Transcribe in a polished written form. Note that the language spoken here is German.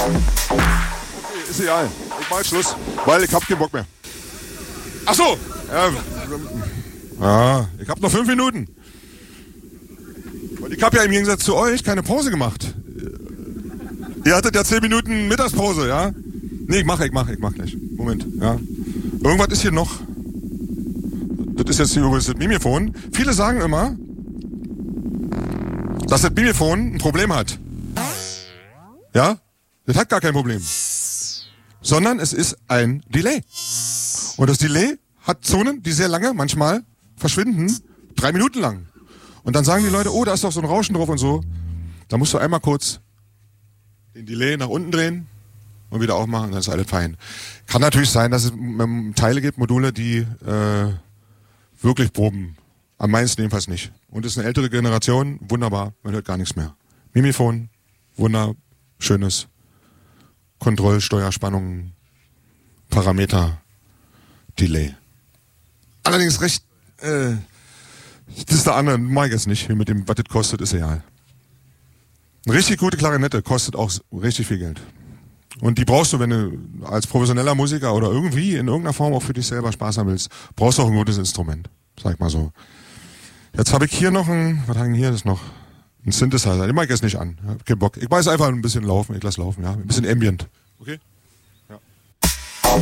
Ist egal. Ich mach jetzt Schluss, weil ich hab keinen Bock mehr. Ach so. Ja, ich hab noch 5 Minuten. Und ich hab ja im Gegensatz zu euch keine Pause gemacht. Ihr hattet ja 10 Minuten Mittagspause, ja? Nee, ich mach gleich. Moment, ja. Irgendwas ist hier noch. Das ist jetzt hier übrigens das Mikrofon. Viele sagen immer, dass das Mikrofon ein Problem hat. Ja? Das hat gar kein Problem. Sondern es ist ein Delay. Und das Delay hat Zonen, die sehr lange, manchmal verschwinden, 3 Minuten lang. Und dann sagen die Leute, oh, da ist doch so ein Rauschen drauf und so. Da musst du einmal kurz den Delay nach unten drehen und wieder aufmachen, dann ist alles fein. Kann natürlich sein, dass es Teile gibt, Module, die wirklich proben. Am meisten jedenfalls nicht. Und es ist eine ältere Generation, wunderbar, man hört gar nichts mehr. Mimifon, wunderschönes Kontrollsteuerspannung, Parameter, Delay. Allerdings recht, das ist der andere, mag ich jetzt nicht. Mit dem, was das kostet, ist egal. Eine richtig gute Klarinette kostet auch richtig viel Geld. Und die brauchst du, wenn du als professioneller Musiker oder irgendwie in irgendeiner Form auch für dich selber Spaß haben willst, brauchst du auch ein gutes Instrument. Sag ich mal so. Jetzt habe ich hier noch was haben wir hier? Das ist noch ein Synthesizer. Den mag ich jetzt nicht an. Ich hab keinen Bock. Ich weiß einfach ein bisschen laufen. Ich lass laufen, ja. Ein bisschen Ambient. Okay?